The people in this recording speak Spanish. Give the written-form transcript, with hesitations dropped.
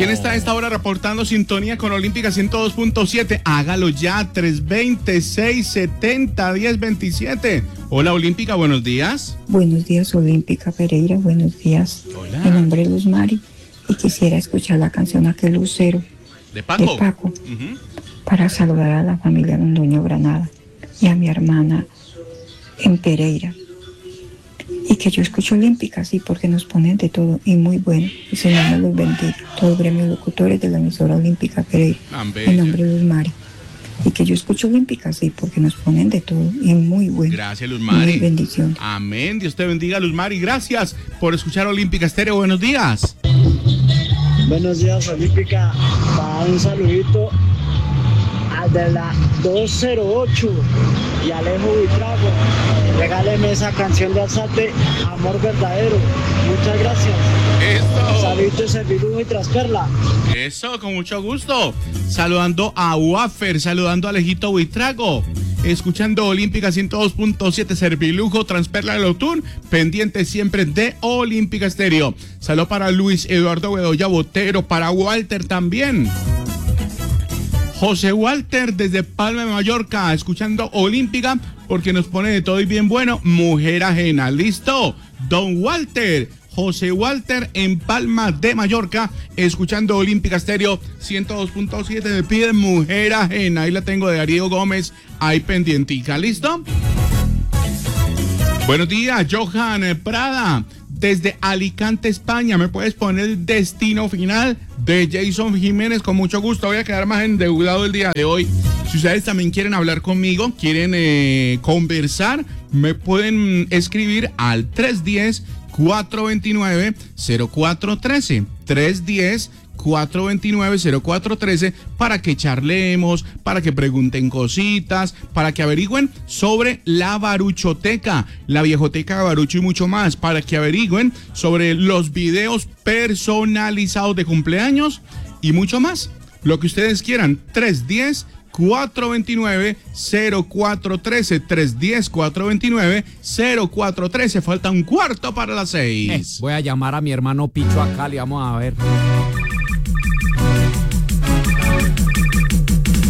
¿Quién está a esta hora reportando sintonía con Olímpica 102.7? Hágalo ya, 320-670-1027. Hola, Olímpica, buenos días. Buenos días, Olímpica Pereira, buenos días. Hola. Mi nombre es Luz Mari y quisiera escuchar la canción Aquel Lucero ¿De Paco? de Paco, para saludar a la familia Londoño Granada y a mi hermana en Pereira. Y que yo escucho Olímpica, sí, porque nos ponen de todo y muy bueno. El Señor me los bendiga. Todo el gremio de locutores de la emisora Olímpica Pereira. Mi nombre es Luz Mari. Y que yo escucho Olímpica, sí, porque nos ponen de todo y muy bueno. Gracias, Luz Mari. Bendiciones. Amén. Dios te bendiga, Luz Mari. Gracias por escuchar Olímpica Estéreo. Buenos días. Buenos días, Olímpica. Para un saludito al de la 208 y Alejo Buitrago. Regáleme esa canción de Alzate, Amor Verdadero. Muchas gracias. Eso. Saludito, Servilujo y Trasperla. Eso, con mucho gusto. Saludando a Wafer, saludando a Alejito Buitrago. Escuchando Olímpica 102.7, Servilujo, Transperla de Lotún, pendiente siempre de Olímpica Estéreo. Saludo para Luis Eduardo Bedoya Botero, para Walter también. José Walter desde Palma de Mallorca, escuchando Olímpica porque nos pone de todo y bien bueno. Mujer ajena, ¿listo? Don Walter, José Walter en Palma de Mallorca, escuchando Olímpica Estéreo 102.7, me pide Mujer ajena. Ahí la tengo de Darío Gómez, ahí pendientica, ¿listo? Buenos días, Johan Prada, desde Alicante, España. ¿Me puedes poner el Destino Final de Jason Jiménez? Con mucho gusto. Voy a quedar más endeudado el día de hoy. Si ustedes también quieren hablar conmigo, quieren conversar, me pueden escribir al 310-429-0413. 310-429-0413 para que charlemos, para que pregunten cositas, para que averigüen sobre la Baruchoteca, la viejoteca de Barucho y mucho más, para que averigüen sobre los videos personalizados de cumpleaños y mucho más. Lo que ustedes quieran, 310-429-0413, 310-429-0413. Falta un cuarto para las 6. Voy a llamar a mi hermano Picho acá, le vamos a ver.